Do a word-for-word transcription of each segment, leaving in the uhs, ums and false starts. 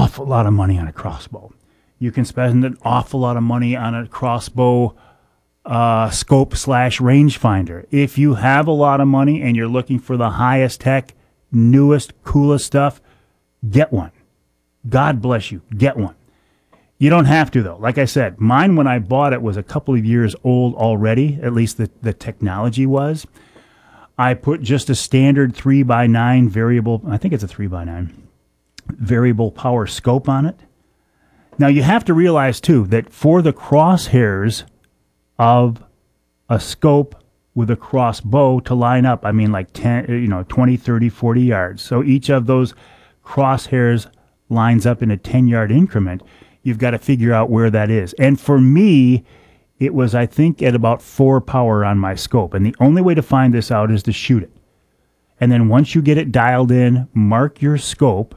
awful lot of money on a crossbow. You can spend an awful lot of money on a crossbow uh, scope slash rangefinder. If you have a lot of money and you're looking for the highest tech, newest, coolest stuff, get one. God bless you. Get one. You don't have to, though. Like I said, mine when I bought it was a couple of years old already, at least the, the technology was. I put just a standard three by nine variable, I think it's a three by nine, variable power scope on it. Now, you have to realize, too, that for the crosshairs of a scope with a crossbow to line up, I mean like ten, you know, twenty, thirty, forty yards. So each of those crosshairs lines up in a ten-yard increment. You've got to figure out where that is. And for me, it was, I think, at about four power on my scope. And the only way to find this out is to shoot it. And then once you get it dialed in, mark your scope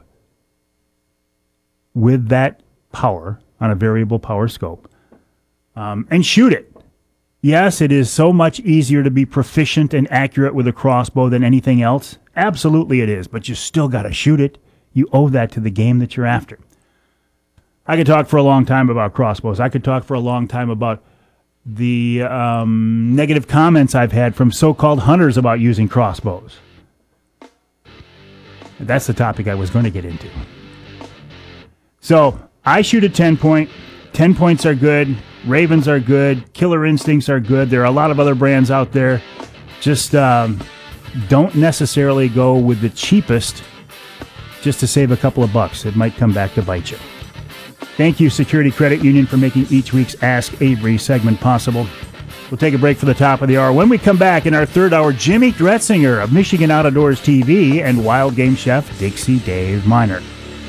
with that power on a variable power scope um, and shoot it. Yes, it is so much easier to be proficient and accurate with a crossbow than anything else. Absolutely it is, but you still got to shoot it. You owe that to the game that you're after. I could talk for a long time about crossbows. I could talk for a long time about the um, negative comments I've had from so-called hunters about using crossbows. That's the topic I was going to get into. So, I shoot a ten-point. ten points are good. Ravens are good. Killer Instincts are good. There are a lot of other brands out there. Just um, don't necessarily go with the cheapest just to save a couple of bucks. It might come back to bite you. Thank you, Security Credit Union, for making each week's Ask Avery segment possible. We'll take a break for the top of the hour. When we come back in our third hour, Jimmy Gretzinger of Michigan Out of Doors T V and Wild Game Chef Dixie Dave Miner.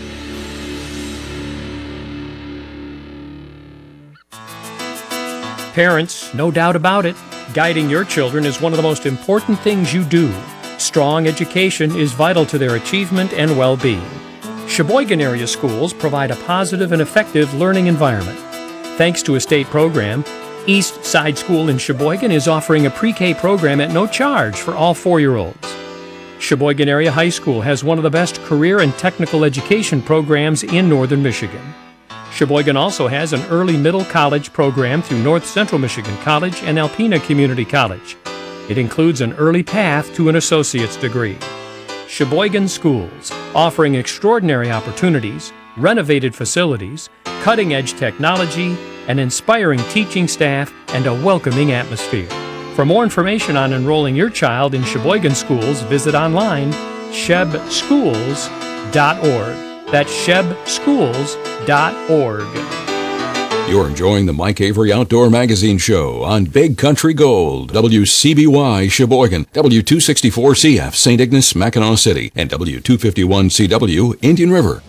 Parents, no doubt about it, guiding your children is one of the most important things you do. Strong education is vital to their achievement and well-being. Sheboygan area schools provide a positive and effective learning environment. Thanks to a state program, East Side School in Sheboygan is offering a pre-K program at no charge for all four-year-olds. Sheboygan Area High School has one of the best career and technical education programs in northern Michigan. Sheboygan also has an early middle college program through North Central Michigan College and Alpena Community College. It includes an early path to an associate's degree. Sheboygan Schools, offering extraordinary opportunities, renovated facilities, cutting-edge technology, an inspiring teaching staff, and a welcoming atmosphere. For more information on enrolling your child in Sheboygan Schools, visit online sheb schools dot org. That's sheb schools dot org. You're enjoying the Mike Avery Outdoor Magazine Show on Big Country Gold, W C B Y Sheboygan, W two sixty-four C F Saint Ignace, Mackinac City, and W two fifty-one C W Indian River.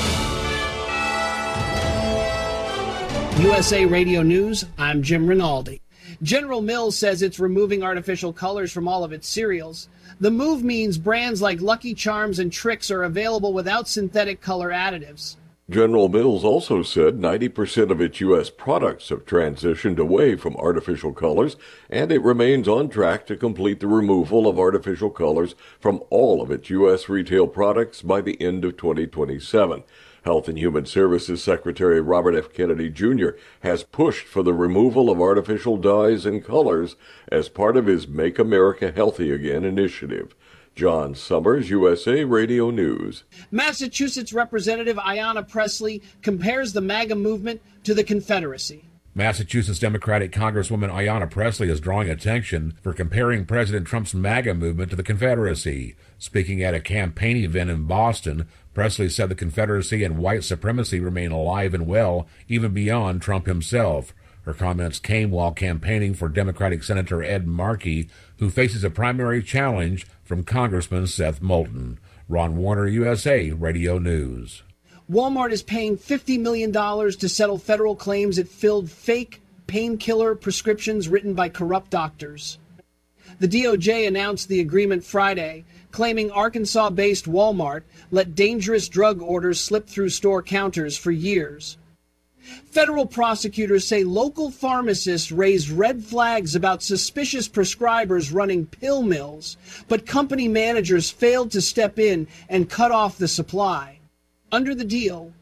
U S A Radio News, I'm Jim Rinaldi. General Mills says it's removing artificial colors from all of its cereals. The move means brands like Lucky Charms and Trix are available without synthetic color additives. General Mills also said ninety percent of its U S products have transitioned away from artificial colors, and it remains on track to complete the removal of artificial colors from all of its U S retail products by the end of twenty twenty-seven. Health and Human Services Secretary Robert F. Kennedy Junior has pushed for the removal of artificial dyes and colors as part of his Make America Healthy Again initiative. John Summers, U S A Radio News. Massachusetts Representative Ayanna Pressley compares the MAGA movement to the Confederacy. Massachusetts Democratic Congresswoman Ayanna Pressley is drawing attention for comparing President Trump's MAGA movement to the Confederacy. Speaking at a campaign event in Boston, Pressley said the Confederacy and white supremacy remain alive and well, even beyond Trump himself. Her comments came while campaigning for Democratic Senator Ed Markey, who faces a primary challenge from Congressman Seth Moulton. Ron Warner, U S A Radio News. Walmart is paying fifty million dollars to settle federal claims it filled fake painkiller prescriptions written by corrupt doctors. The D O J announced the agreement Friday, claiming Arkansas-based Walmart let dangerous drug orders slip through store counters for years. Federal prosecutors say local pharmacists raised red flags about suspicious prescribers running pill mills, but company managers failed to step in and cut off the supply. Under the deal,